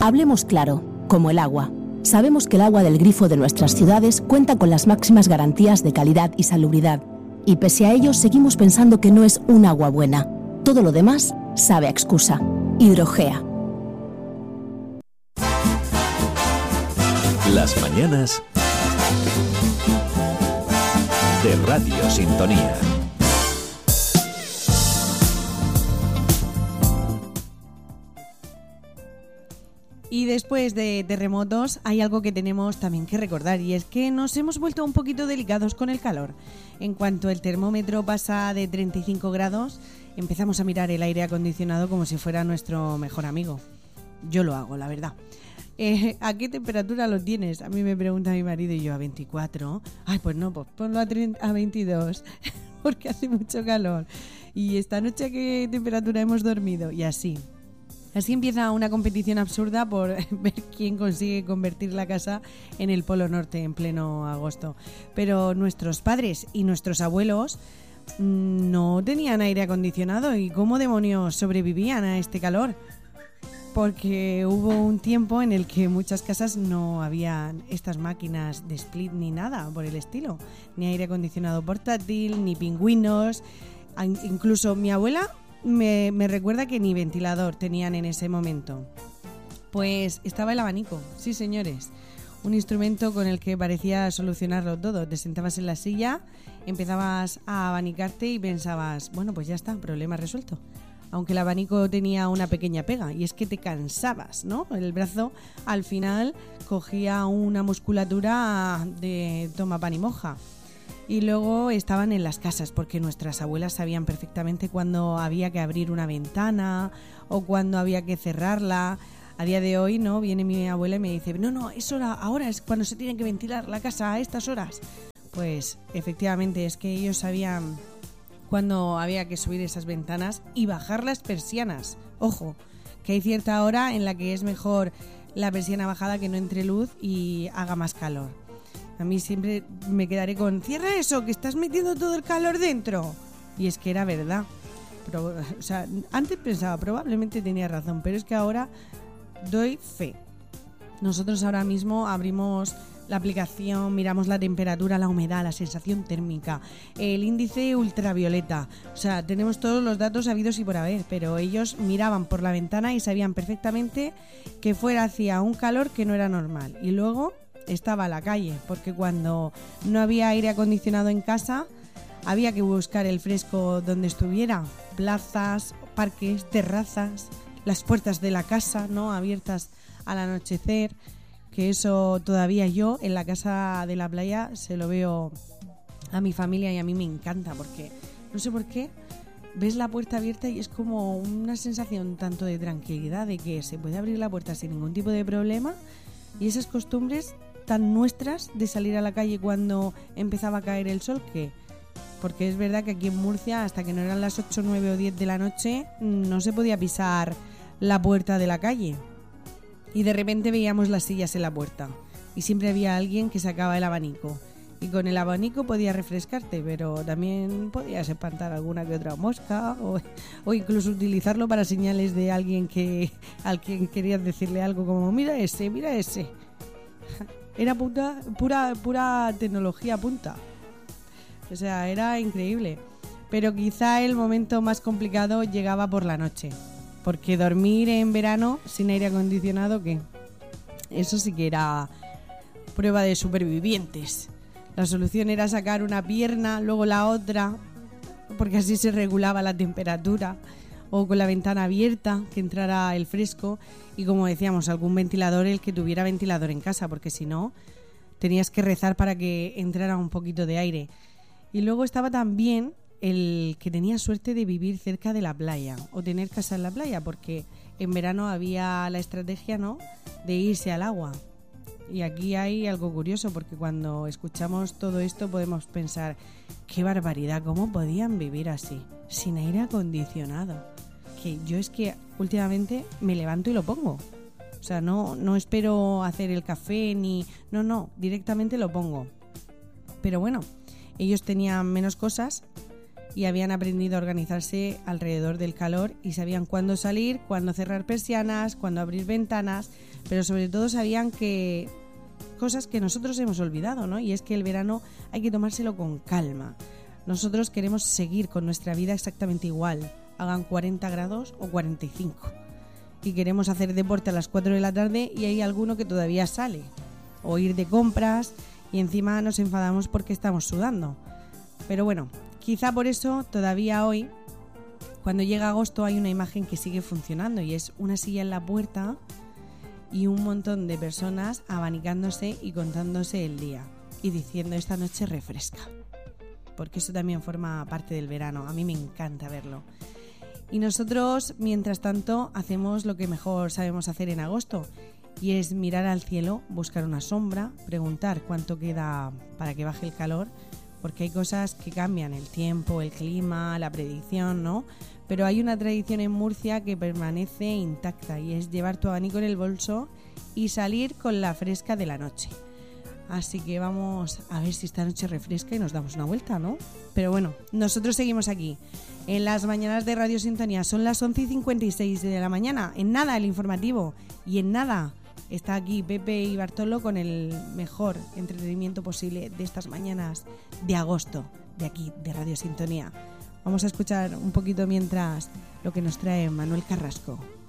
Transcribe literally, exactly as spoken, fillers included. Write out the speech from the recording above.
Hablemos claro, como el agua. Sabemos que el agua del grifo de nuestras ciudades cuenta con las máximas garantías de calidad y salubridad. Y pese a ello, seguimos pensando que no es un agua buena. Todo lo demás sabe a excusa. Hidrogea. Las mañanas de Radio Sintonía. Y después de terremotos hay algo que tenemos también que recordar, y es que nos hemos vuelto un poquito delicados con el calor. En cuanto el termómetro pasa de treinta y cinco grados, empezamos a mirar el aire acondicionado como si fuera nuestro mejor amigo. Yo lo hago, la verdad. Eh, ¿A qué temperatura lo tienes? A mí me pregunta mi marido y yo, a veinticuatro. Ay, pues no, pues ponlo a, treinta, a veintidós, porque hace mucho calor. Y esta noche, ¿a qué temperatura hemos dormido? Y así. Así empieza una competición absurda por ver quién consigue convertir la casa en el Polo Norte en pleno agosto. Pero nuestros padres y nuestros abuelos mmm, no tenían aire acondicionado. ¿Y cómo demonios sobrevivían a este calor? Porque hubo un tiempo en el que en muchas casas no había estas máquinas de split ni nada por el estilo. Ni aire acondicionado portátil, ni pingüinos. Incluso mi abuela me, me recuerda que ni ventilador tenían en ese momento. Pues estaba el abanico, sí señores. Un instrumento con el que parecía solucionarlo todo. Te sentabas en la silla, empezabas a abanicarte y pensabas, bueno, pues ya está, problema resuelto. Aunque el abanico tenía una pequeña pega, y es que te cansabas, ¿no? El brazo al final cogía una musculatura de toma pan y moja. Y luego estaban en las casas, porque nuestras abuelas sabían perfectamente cuándo había que abrir una ventana o cuándo había que cerrarla. A día de hoy, ¿no? Viene mi abuela y me dice, no, no, es hora, ahora es cuando se tiene que ventilar la casa a estas horas. Pues efectivamente es que ellos sabían cuando había que subir esas ventanas y bajar las persianas. Ojo, que hay cierta hora en la que es mejor la persiana bajada, que no entre luz y haga más calor. A mí siempre me quedaré con, cierra eso, que estás metiendo todo el calor dentro. Y es que era verdad. Pero, o sea, antes pensaba, probablemente tenía razón, pero es que ahora doy fe. Nosotros ahora mismo abrimos la aplicación, miramos la temperatura, la humedad, la sensación térmica, el índice ultravioleta. O sea, tenemos todos los datos habidos y por haber, pero ellos miraban por la ventana y sabían perfectamente que fuera hacía un calor que no era normal. Y luego estaba la calle, porque cuando no había aire acondicionado en casa, había que buscar el fresco donde estuviera. Plazas, parques, terrazas, las puertas de la casa, ¿no?, abiertas al anochecer. Que eso todavía yo en la casa de la playa se lo veo a mi familia y a mí me encanta, porque no sé por qué ves la puerta abierta y es como una sensación tanto de tranquilidad, de que se puede abrir la puerta sin ningún tipo de problema, y esas costumbres tan nuestras de salir a la calle cuando empezaba a caer el sol, que porque es verdad que aquí en Murcia hasta que no eran las ocho, nueve o diez de la noche no se podía pisar la puerta de la calle. Y de repente veíamos las sillas en la puerta y siempre había alguien que sacaba el abanico. Y con el abanico podías refrescarte, pero también podías espantar alguna que otra mosca o, o incluso utilizarlo para señales de alguien que al quien querías decirle algo como mira ese, mira ese. Era puta, pura, pura tecnología punta. O sea, era increíble. Pero quizá el momento más complicado llegaba por la noche. Porque dormir en verano sin aire acondicionado, ¿qué? Eso sí que era prueba de supervivientes. La solución era sacar una pierna, luego la otra, porque así se regulaba la temperatura, o con la ventana abierta, que entrara el fresco, y como decíamos, algún ventilador, el que tuviera ventilador en casa, porque si no, tenías que rezar para que entrara un poquito de aire. Y luego estaba también el que tenía suerte de vivir cerca de la playa o tener casa en la playa, porque en verano había la estrategia, ¿no?, de irse al agua. Y aquí hay algo curioso, porque cuando escuchamos todo esto podemos pensar, qué barbaridad, ¿cómo podían vivir así, sin aire acondicionado? Que yo es que últimamente me levanto y lo pongo. O sea, no, no espero hacer el café ni... No, no, directamente lo pongo. Pero bueno, ellos tenían menos cosas y habían aprendido a organizarse alrededor del calor y sabían cuándo salir, cuándo cerrar persianas, cuándo abrir ventanas, pero sobre todo sabían que cosas que nosotros hemos olvidado, ¿no? Y es que el verano hay que tomárselo con calma. Nosotros queremos seguir con nuestra vida exactamente igual, hagan cuarenta grados o cuarenta y cinco. Y queremos hacer deporte a las cuatro de la tarde y hay alguno que todavía sale. O ir de compras y encima nos enfadamos porque estamos sudando. Pero bueno, quizá por eso todavía hoy, cuando llega agosto, hay una imagen que sigue funcionando y es una silla en la puerta y un montón de personas abanicándose y contándose el día y diciendo esta noche refresca. Porque eso también forma parte del verano, a mí me encanta verlo. Y nosotros, mientras tanto, hacemos lo que mejor sabemos hacer en agosto y es mirar al cielo, buscar una sombra, preguntar cuánto queda para que baje el calor, porque hay cosas que cambian, el tiempo, el clima, la predicción, ¿no? Pero hay una tradición en Murcia que permanece intacta y es llevar tu abanico en el bolso y salir con la fresca de la noche. Así que vamos a ver si esta noche refresca y nos damos una vuelta, ¿no? Pero bueno, nosotros seguimos aquí, en las mañanas de Radio Sintonía. Son las once y cincuenta y seis de la mañana. En nada el informativo y en nada está aquí Pepe y Bartolo con el mejor entretenimiento posible de estas mañanas de agosto, de aquí, de Radio Sintonía. Vamos a escuchar un poquito mientras lo que nos trae Manuel Carrasco.